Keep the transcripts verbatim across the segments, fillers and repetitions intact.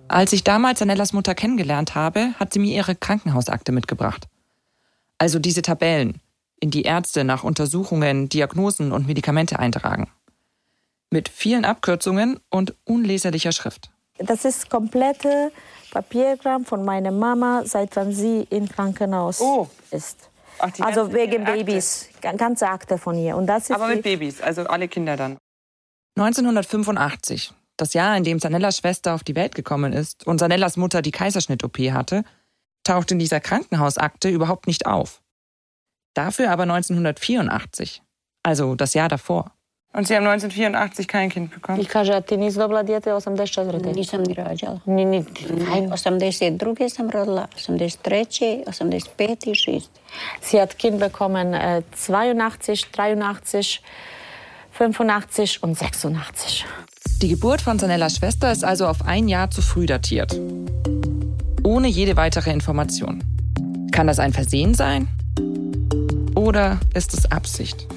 Als ich damals Zanellas Mutter kennengelernt habe, hat sie mir ihre Krankenhausakte mitgebracht. Also diese Tabellen, in die Ärzte nach Untersuchungen, Diagnosen und Medikamente eintragen. Mit vielen Abkürzungen und unleserlicher Schrift. Das ist komplette Papierkram von meiner Mama, seit wann sie im Krankenhaus oh. ist. Ach, die also wegen Akte. Babys, ganze Akte von ihr. Und das ist Aber mit die... Babys, also alle Kinder dann. neunzehnhundertfünfundachtzig, das Jahr, in dem Zanellas Schwester auf die Welt gekommen ist und Zanellas Mutter die Kaiserschnitt-O P hatte, taucht in dieser Krankenhausakte überhaupt nicht auf. Dafür aber neunzehnhundertvierundachtzig, also das Jahr davor. Und Sie haben neunzehnhundertvierundachtzig kein Kind bekommen? Ich kaže, a ty nisi dobila dijete osamdeset četvrte. Nisam ni rađala. Ni, ni, osamdeset druge sam rodila, osamdeset treće, osamdeset pete, šeste. Sie hat Kind bekommen äh, zweiundachtzig, dreiundachtzig, fünfundachtzig und sechsundachtzig. Die Geburt von Zanellas Schwester ist also auf ein Jahr zu früh datiert. Ohne jede weitere Information. Kann das ein Versehen sein? Oder ist es Absicht?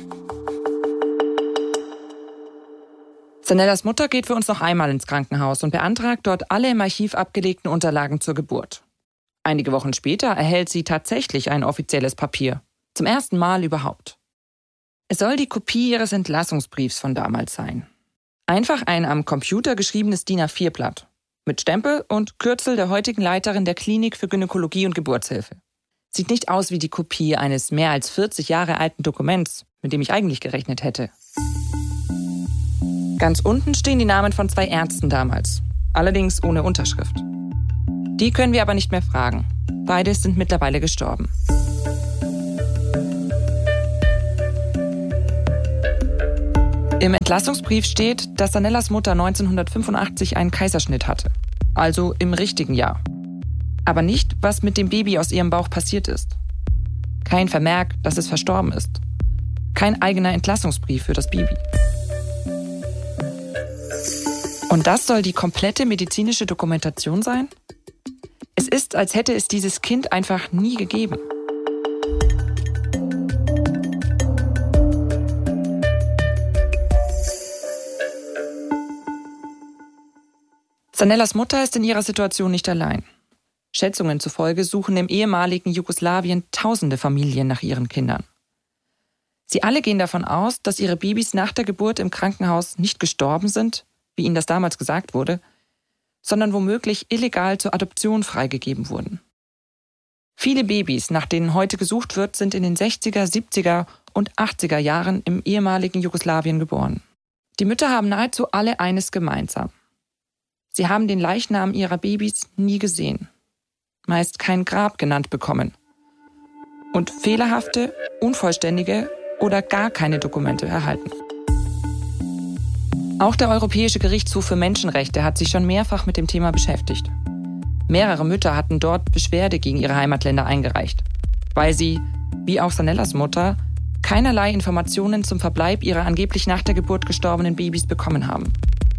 Zanellas Mutter geht für uns noch einmal ins Krankenhaus und beantragt dort alle im Archiv abgelegten Unterlagen zur Geburt. Einige Wochen später erhält sie tatsächlich ein offizielles Papier. Zum ersten Mal überhaupt. Es soll die Kopie ihres Entlassungsbriefs von damals sein. Einfach ein am Computer geschriebenes D I N A vier Blatt. Mit Stempel und Kürzel der heutigen Leiterin der Klinik für Gynäkologie und Geburtshilfe. Sieht nicht aus wie die Kopie eines mehr als vierzig Jahre alten Dokuments, mit dem ich eigentlich gerechnet hätte. Ganz unten stehen die Namen von zwei Ärzten damals, allerdings ohne Unterschrift. Die können wir aber nicht mehr fragen. Beide sind mittlerweile gestorben. Im Entlassungsbrief steht, dass Zanellas Mutter neunzehnhundertfünfundachtzig einen Kaiserschnitt hatte. Also im richtigen Jahr. Aber nicht, was mit dem Baby aus ihrem Bauch passiert ist. Kein Vermerk, dass es verstorben ist. Kein eigener Entlassungsbrief für das Baby. Und das soll die komplette medizinische Dokumentation sein? Es ist, als hätte es dieses Kind einfach nie gegeben. Zanellas Mutter ist in ihrer Situation nicht allein. Schätzungen zufolge suchen im ehemaligen Jugoslawien tausende Familien nach ihren Kindern. Sie alle gehen davon aus, dass ihre Babys nach der Geburt im Krankenhaus nicht gestorben sind, wie ihnen das damals gesagt wurde, sondern womöglich illegal zur Adoption freigegeben wurden. Viele Babys, nach denen heute gesucht wird, sind in den sechziger, siebziger und achtziger Jahren im ehemaligen Jugoslawien geboren. Die Mütter haben nahezu alle eines gemeinsam. Sie haben den Leichnam ihrer Babys nie gesehen, meist kein Grab genannt bekommen und fehlerhafte, unvollständige oder gar keine Dokumente erhalten. Auch der Europäische Gerichtshof für Menschenrechte hat sich schon mehrfach mit dem Thema beschäftigt. Mehrere Mütter hatten dort Beschwerde gegen ihre Heimatländer eingereicht, weil sie, wie auch Zanellas Mutter, keinerlei Informationen zum Verbleib ihrer angeblich nach der Geburt gestorbenen Babys bekommen haben.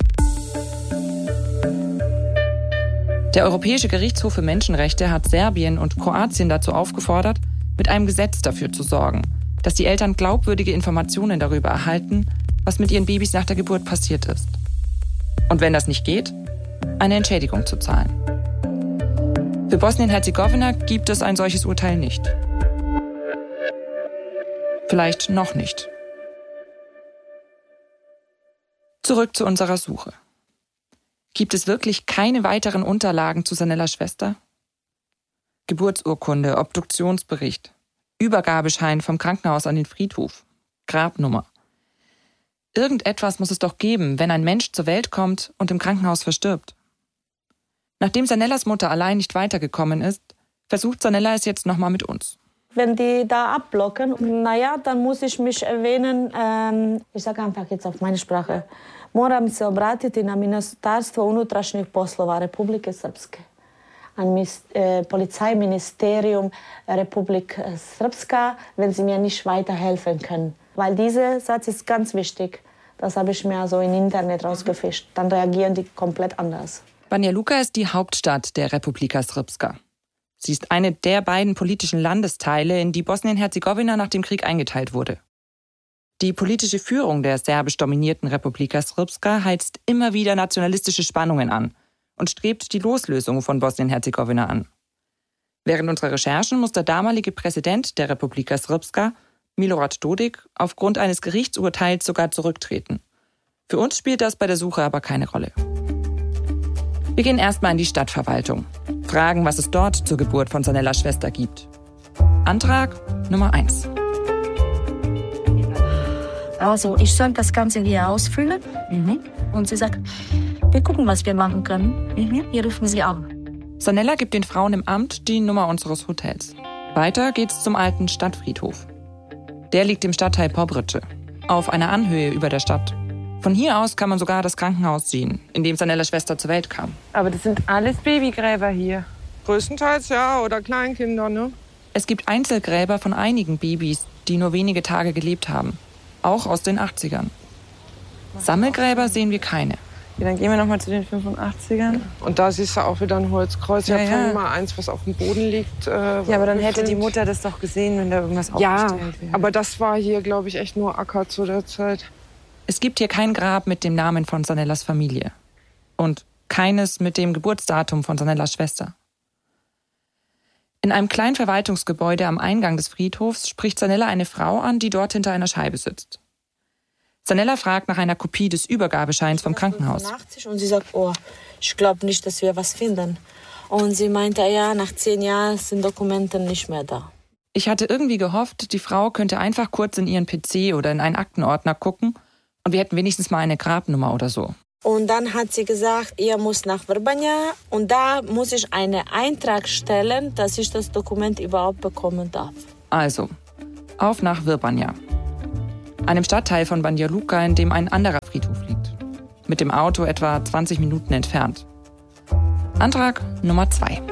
Der Europäische Gerichtshof für Menschenrechte hat Serbien und Kroatien dazu aufgefordert, mit einem Gesetz dafür zu sorgen, dass die Eltern glaubwürdige Informationen darüber erhalten, was mit ihren Babys nach der Geburt passiert ist. Und wenn das nicht geht, eine Entschädigung zu zahlen. Für Bosnien-Herzegowina gibt es ein solches Urteil nicht. Vielleicht noch nicht. Zurück zu unserer Suche. Gibt es wirklich keine weiteren Unterlagen zu Zanellas Schwester? Geburtsurkunde, Obduktionsbericht, Übergabeschein vom Krankenhaus an den Friedhof, Grabnummer. Irgendetwas muss es doch geben, wenn ein Mensch zur Welt kommt und im Krankenhaus verstirbt. Nachdem Zanellas Mutter allein nicht weitergekommen ist, versucht Zanella es jetzt nochmal mit uns. Wenn die da abblocken, naja, dann muss ich mich erwähnen, ähm, ich sage einfach jetzt auf meine Sprache, moram se obratiti na Ministarstvo unutrašnjih poslova Republike Srpske, an Mis- äh, Polizeiministerium Republik Srpska, wenn sie mir nicht weiterhelfen können. Weil dieser Satz ist ganz wichtig. Das habe ich mir so im Internet rausgefischt. Dann reagieren die komplett anders. Banja Luka ist die Hauptstadt der Republika Srpska. Sie ist eine der beiden politischen Landesteile, in die Bosnien-Herzegowina nach dem Krieg eingeteilt wurde. Die politische Führung der serbisch dominierten Republika Srpska heizt immer wieder nationalistische Spannungen an und strebt die Loslösung von Bosnien-Herzegowina an. Während unserer Recherchen muss der damalige Präsident der Republika Srpska, Milorad Dodik, aufgrund eines Gerichtsurteils sogar zurücktreten. Für uns spielt das bei der Suche aber keine Rolle. Wir gehen erstmal in die Stadtverwaltung, fragen, was es dort zur Geburt von Sanellas Schwester gibt. Antrag Nummer eins. Also ich soll das Ganze hier ausfüllen. Mhm. Und sie sagt, wir gucken, was wir machen können. Mhm. Wir rufen sie an. Sanella gibt den Frauen im Amt die Nummer unseres Hotels. Weiter geht's zum alten Stadtfriedhof. Der liegt im Stadtteil Pobrice, auf einer Anhöhe über der Stadt. Von hier aus kann man sogar das Krankenhaus sehen, in dem Sanellas Schwester zur Welt kam. Aber das sind alles Babygräber hier. Größtenteils ja, oder Kleinkinder, ne? Es gibt Einzelgräber von einigen Babys, die nur wenige Tage gelebt haben. Auch aus den achtzigern. Sammelgräber sehen wir keine. Ja, dann gehen wir noch mal zu den fünfundachtzigern. Und da siehst du auch wieder ein Holzkreuz. Ich ja, habe ja. mal eins, was auf dem Boden liegt. Äh, ja, aber dann gefilmt. Hätte die Mutter das doch gesehen, wenn da irgendwas aufgestellt wäre. Ja, aber das war hier, glaube ich, echt nur Acker zu der Zeit. Es gibt hier kein Grab mit dem Namen von Sanellas Familie. Und keines mit dem Geburtsdatum von Sanellas Schwester. In einem kleinen Verwaltungsgebäude am Eingang des Friedhofs spricht Sanella eine Frau an, die dort hinter einer Scheibe sitzt. Sanella fragt nach einer Kopie des Übergabescheins vom Krankenhaus. Und sie sagt, oh, ich glaube nicht, dass wir was finden. Und sie meinte, ja, nach zehn Jahren sind Dokumente nicht mehr da. Ich hatte irgendwie gehofft, die Frau könnte einfach kurz in ihren P C oder in einen Aktenordner gucken und wir hätten wenigstens mal eine Grabnummer oder so. Und dann hat sie gesagt, ihr müsst nach Vrbanja und da muss ich einen Eintrag stellen, dass ich das Dokument überhaupt bekommen darf. Also, auf nach Vrbanja, einem Stadtteil von Banja Luka, in dem ein anderer Friedhof liegt. Mit dem Auto etwa zwanzig Minuten entfernt. Antrag Nummer zwei.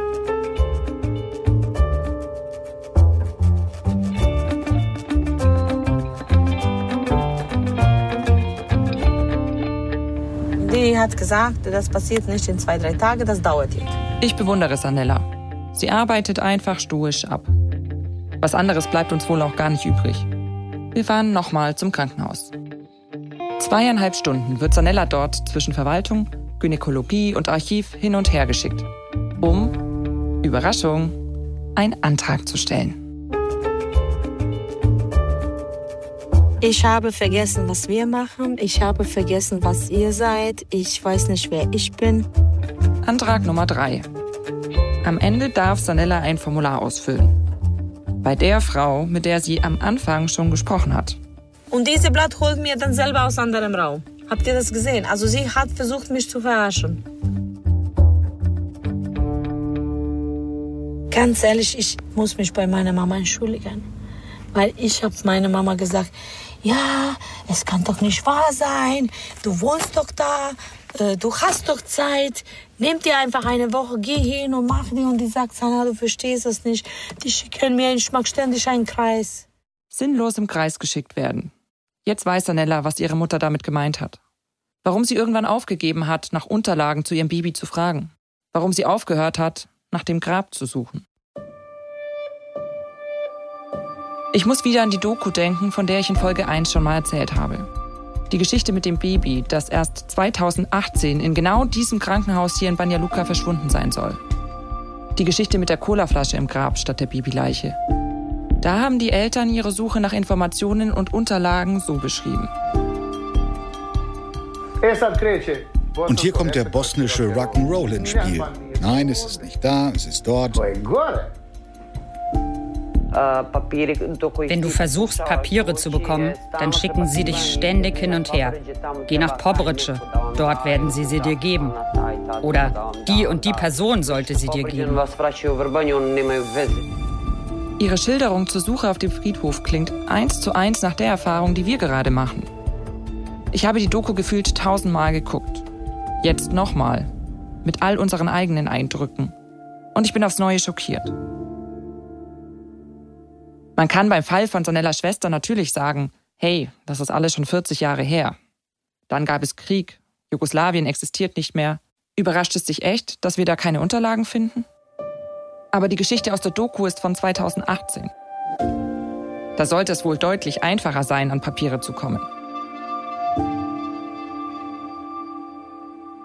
Die hat gesagt, das passiert nicht in zwei, drei Tagen, das dauert jetzt. Ich bewundere Sanella. Sie arbeitet einfach stoisch ab. Was anderes bleibt uns wohl auch gar nicht übrig. Wir fahren nochmal zum Krankenhaus. Zweieinhalb Stunden wird Sanella dort zwischen Verwaltung, Gynäkologie und Archiv hin und her geschickt, um, Überraschung, einen Antrag zu stellen. Ich habe vergessen, was wir machen. Ich habe vergessen, was ihr seid. Ich weiß nicht, wer ich bin. Antrag Nummer drei. Am Ende darf Sanella ein Formular ausfüllen. Bei der Frau, mit der sie am Anfang schon gesprochen hat. Und diese Blatt holt mir dann selber aus anderem Raum. Habt ihr das gesehen? Also sie hat versucht, mich zu verarschen. Ganz ehrlich, ich muss mich bei meiner Mama entschuldigen. Weil ich habe meiner Mama gesagt, ja, es kann doch nicht wahr sein. Du wohnst doch da, äh, du hast doch Zeit. Nimm dir einfach eine Woche, geh hin und mach die. Und die sagt, Sana, du verstehst das nicht. Die schicken mir, ich mag ständig einen Kreis. Sinnlos im Kreis geschickt werden. Jetzt weiß Sanella, was ihre Mutter damit gemeint hat. Warum sie irgendwann aufgegeben hat, nach Unterlagen zu ihrem Baby zu fragen. Warum sie aufgehört hat, nach dem Grab zu suchen. Ich muss wieder an die Doku denken, von der ich in Folge eins schon mal erzählt habe. Die Geschichte mit dem Baby, das erst zweitausendachtzehn in genau diesem Krankenhaus hier in Banja Luka verschwunden sein soll. Die Geschichte mit der Colaflasche im Grab statt der Babyleiche. Da haben die Eltern ihre Suche nach Informationen und Unterlagen so beschrieben. Und hier kommt der bosnische Rock'n'Roll ins Spiel. Nein, es ist nicht da, es ist dort. Wenn du versuchst, Papiere zu bekommen, dann schicken sie dich ständig hin und her. Geh nach Pobrice, dort werden sie sie dir geben. Oder die und die Person sollte sie dir geben. Ihre Schilderung zur Suche auf dem Friedhof klingt eins zu eins nach der Erfahrung, die wir gerade machen. Ich habe die Doku gefühlt tausendmal geguckt. Jetzt nochmal. Mit all unseren eigenen Eindrücken. Und ich bin aufs Neue schockiert. Man kann beim Fall von Sanellas Schwester natürlich sagen, hey, das ist alles schon vierzig Jahre her. Dann gab es Krieg, Jugoslawien existiert nicht mehr. Überrascht es dich echt, dass wir da keine Unterlagen finden? Aber die Geschichte aus der Doku ist von zweitausendachtzehn. Da sollte es wohl deutlich einfacher sein, an Papiere zu kommen.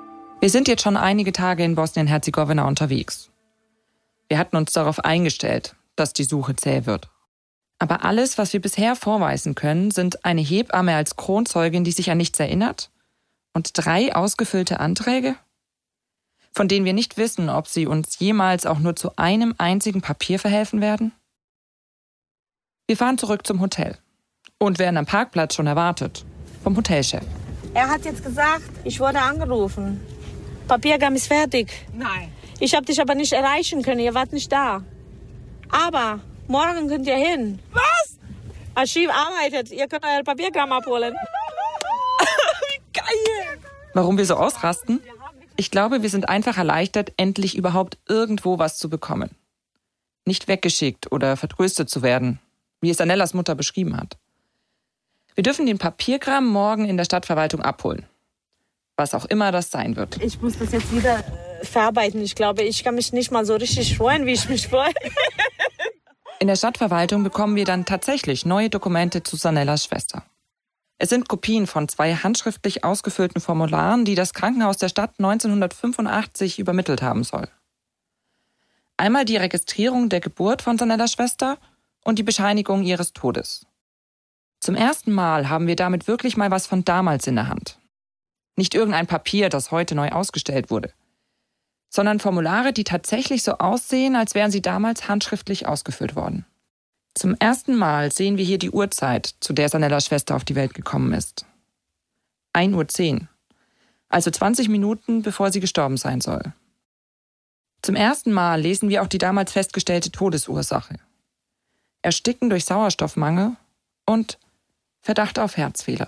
Wir sind jetzt schon einige Tage in Bosnien-Herzegowina unterwegs. Wir hatten uns darauf eingestellt, dass die Suche zäh wird. Aber alles, was wir bisher vorweisen können, sind eine Hebamme als Kronzeugin, die sich an nichts erinnert, und drei ausgefüllte Anträge, von denen wir nicht wissen, ob sie uns jemals auch nur zu einem einzigen Papier verhelfen werden. Wir fahren zurück zum Hotel und werden am Parkplatz schon erwartet vom Hotelchef. Er hat jetzt gesagt, ich wurde angerufen. Papierkram ist fertig. Nein. Ich habe dich aber nicht erreichen können, ihr wart nicht da. Aber morgen könnt ihr hin. Was? Archiv arbeitet, ihr könnt euer Papierkram abholen. Wie geil! Warum wir so ausrasten? Ich glaube, wir sind einfach erleichtert, endlich überhaupt irgendwo was zu bekommen. Nicht weggeschickt oder vertröstet zu werden, wie es Anellas Mutter beschrieben hat. Wir dürfen den Papierkram morgen in der Stadtverwaltung abholen. Was auch immer das sein wird. Ich muss das jetzt wieder äh, verarbeiten. Ich glaube, ich kann mich nicht mal so richtig freuen, wie ich mich freue. In der Stadtverwaltung bekommen wir dann tatsächlich neue Dokumente zu Sanellas Schwester. Es sind Kopien von zwei handschriftlich ausgefüllten Formularen, die das Krankenhaus der Stadt neunzehnhundertfünfundachtzig übermittelt haben soll. Einmal die Registrierung der Geburt von Sanellas Schwester und die Bescheinigung ihres Todes. Zum ersten Mal haben wir damit wirklich mal was von damals in der Hand. Nicht irgendein Papier, das heute neu ausgestellt wurde, sondern Formulare, die tatsächlich so aussehen, als wären sie damals handschriftlich ausgefüllt worden. Zum ersten Mal sehen wir hier die Uhrzeit, zu der Sanellas Schwester auf die Welt gekommen ist. ein Uhr zehn, also zwanzig Minuten, bevor sie gestorben sein soll. Zum ersten Mal lesen wir auch die damals festgestellte Todesursache. Ersticken durch Sauerstoffmangel und Verdacht auf Herzfehler.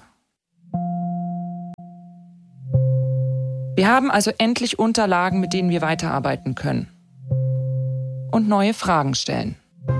Wir haben also endlich Unterlagen, mit denen wir weiterarbeiten können. Und neue Fragen stellen.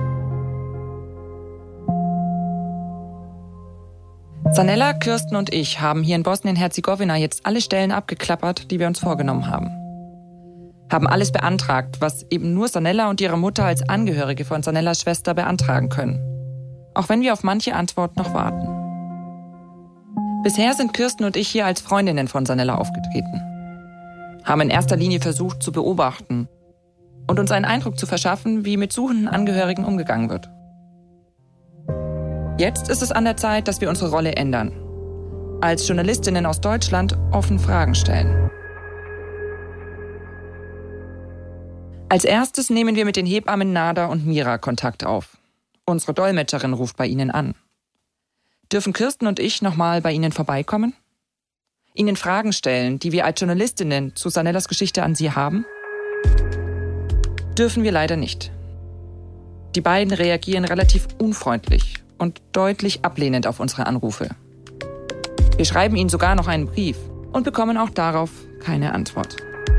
Sanella, Kirsten und ich haben hier in Bosnien-Herzegowina jetzt alle Stellen abgeklappert, die wir uns vorgenommen haben. Haben alles beantragt, was eben nur Sanella und ihre Mutter als Angehörige von Sanellas Schwester beantragen können. Auch wenn wir auf manche Antwort noch warten. Bisher sind Kirsten und ich hier als Freundinnen von Sanella aufgetreten. Haben in erster Linie versucht zu beobachten und uns einen Eindruck zu verschaffen, wie mit suchenden Angehörigen umgegangen wird. Jetzt ist es an der Zeit, dass wir unsere Rolle ändern. Als Journalistinnen aus Deutschland offen Fragen stellen. Als erstes nehmen wir mit den Hebammen Nada und Mira Kontakt auf. Unsere Dolmetscherin ruft bei ihnen an. Dürfen Kirsten und ich nochmal bei ihnen vorbeikommen? Ihnen Fragen stellen, die wir als Journalistinnen zu Sanellas Geschichte an sie haben? Dürfen wir leider nicht. Die beiden reagieren relativ unfreundlich und deutlich ablehnend auf unsere Anrufe. Wir schreiben ihnen sogar noch einen Brief und bekommen auch darauf keine Antwort.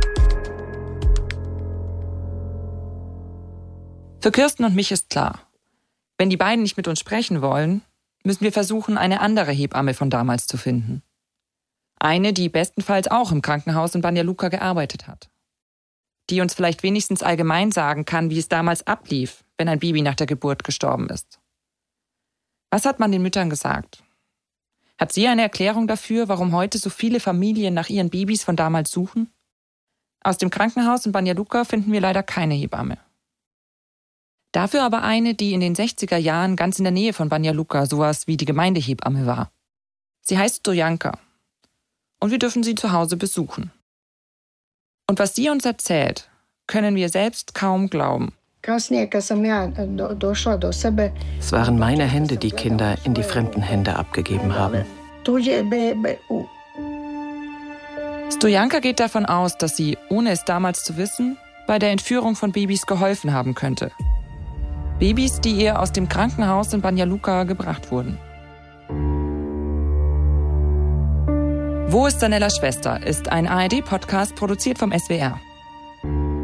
Für Kirsten und mich ist klar, wenn die beiden nicht mit uns sprechen wollen, müssen wir versuchen, eine andere Hebamme von damals zu finden. Eine, die bestenfalls auch im Krankenhaus in Banja Luka gearbeitet hat. Die uns vielleicht wenigstens allgemein sagen kann, wie es damals ablief, wenn ein Baby nach der Geburt gestorben ist. Was hat man den Müttern gesagt? Hat sie eine Erklärung dafür, warum heute so viele Familien nach ihren Babys von damals suchen? Aus dem Krankenhaus in Banja Luka finden wir leider keine Hebamme. Dafür aber eine, die in den sechziger Jahren ganz in der Nähe von Banja Luka sowas wie die Gemeindehebamme war. Sie heißt Stojanka. Und wir dürfen sie zu Hause besuchen. Und was sie uns erzählt, können wir selbst kaum glauben. Es waren meine Hände, die Kinder in die fremden Hände abgegeben haben. Stojanka geht davon aus, dass sie, ohne es damals zu wissen, bei der Entführung von Babys geholfen haben könnte. Babys, die ihr aus dem Krankenhaus in Banja Luka gebracht wurden. Wo ist Sanellas Schwester? Ist ein A R D-Podcast produziert vom S W R.